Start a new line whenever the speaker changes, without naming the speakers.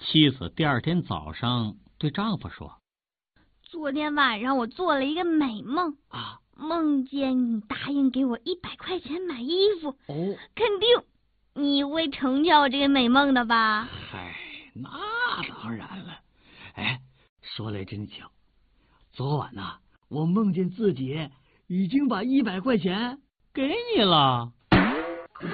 妻子第二天早上对丈夫说：
昨天晚上我做了一个美梦
啊，
梦见你答应给我100块钱买衣服。
哦，
肯定你会成全我这个美梦的吧？
嗨，那当然了。哎，说来真巧，昨晚我梦见自己已经把100块钱给你了。